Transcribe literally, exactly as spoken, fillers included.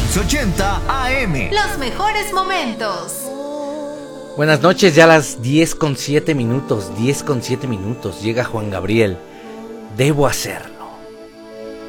once ochenta A M. Los mejores momentos. Buenas noches, ya a las diez con siete minutos, diez con siete minutos, llega Juan Gabriel. Debo hacer.